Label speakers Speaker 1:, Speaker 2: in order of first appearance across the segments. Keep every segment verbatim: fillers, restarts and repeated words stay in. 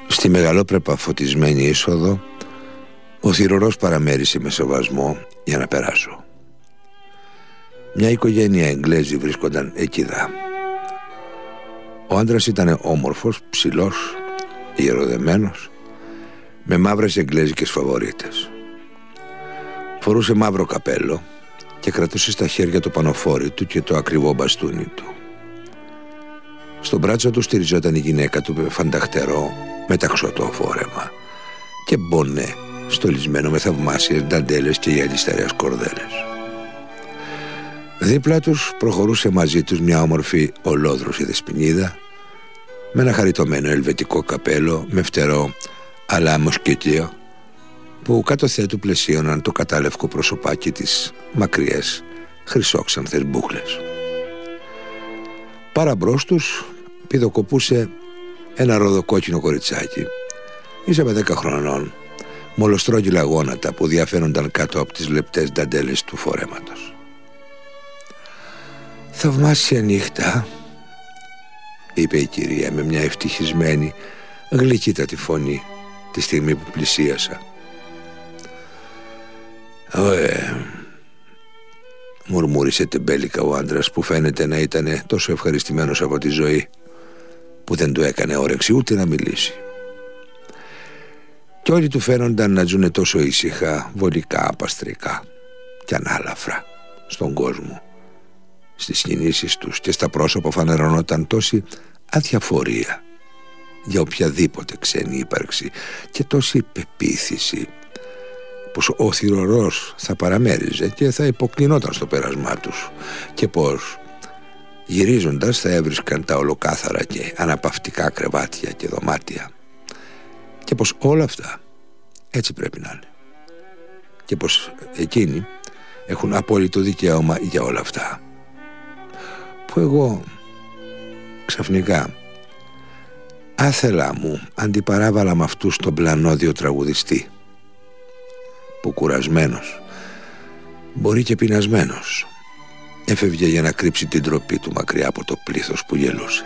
Speaker 1: Στη μεγαλόπρεπα φωτισμένη είσοδο ο θυρωρός παραμέρισε με σεβασμό για να περάσω. Μια οικογένεια Εγγλέζοι βρίσκονταν εκείδα. Ο άντρας ήταν όμορφος, ψηλός, ιεροδεμένος, με μαύρες εγγλέζικες φαβορίτες. Φορούσε μαύρο καπέλο και κρατούσε στα χέρια το πανοφόρι του και το ακριβό μπαστούνι του. Στο μπράτσο του στηριζόταν η γυναίκα του με φανταχτερό μεταξωτό φόρεμα και μπονέ στολισμένο με θαυμάσιες νταντέλες και γυαλιστερές κορδέλες. Δίπλα τους προχωρούσε μαζί τους μια όμορφη ολόδρουση δεσποινίδα με ένα χαριτωμένο ελβετικό καπέλο με φτερό αλλά μοσκετίο που κάτω θέτου πλαισίωναν το κατάλευκο προσωπάκι της μακριές χρυσόξανθες μπούχλες. Παραμπρός τους πηδοκοπούσε ένα ροδοκόκκινο κοριτσάκι ίσα με δέκα χρονών, μολοστρόγγυλα γόνατα που διαφαίνονταν κάτω από τις λεπτές νταντέλες του φορέματος. «Θαυμάσια νύχτα», είπε η κυρία με μια ευτυχισμένη γλυκύτατη φωνή τη στιγμή που πλησίασα. «Ωε», μουρμούρισε τεμπέλικα ο άντρας που φαίνεται να ήταν τόσο ευχαριστημένος από τη ζωή που δεν του έκανε όρεξη ούτε να μιλήσει. Κι όλοι του φαίνονταν να ζουνε τόσο ήσυχα, βολικά, παστρικά και ανάλαφρα στον κόσμο. Στις κινήσεις τους και στα πρόσωπα φανερωνόταν τόση αδιαφορία για οποιαδήποτε ξένη ύπαρξη και τόση πεποίθηση πως ο θυρωρός θα παραμέριζε και θα υποκλεινόταν στο πέρασμά τους και πως γυρίζοντας θα έβρισκαν τα ολοκάθαρα και αναπαυτικά κρεβάτια και δωμάτια και πως όλα αυτά έτσι πρέπει να είναι και πως εκείνοι έχουν απόλυτο δικαίωμα για όλα αυτά, που εγώ ξαφνικά άθελά μου αντιπαράβαλα με αυτούς τον πλανόδιο τραγουδιστή που κουρασμένος, μπορεί και πεινασμένος, έφευγε για να κρύψει την ντροπή του μακριά από το πλήθος που γελούσε.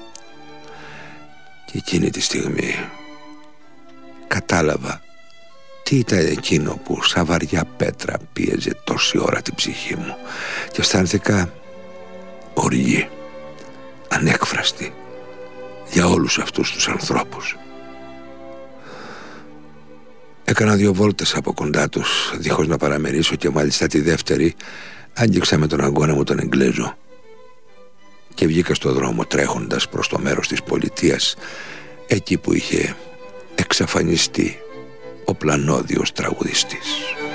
Speaker 1: Και εκείνη τη στιγμή κατάλαβα τι ήταν εκείνο που σαν βαριά πέτρα πίεζε τόση ώρα την ψυχή μου και αισθάνθηκα οργή, ανέκφραστη για όλους αυτούς τους ανθρώπους. Έκανα δύο βόλτες από κοντά τους δίχως να παραμερίσω και μάλιστα τη δεύτερη άγγιξα με τον αγώνα μου τον Εγγλέζο και βγήκα στο δρόμο τρέχοντας προς το μέρος της πολιτείας, εκεί που είχε εξαφανιστεί ο πλανόδιος τραγουδιστής.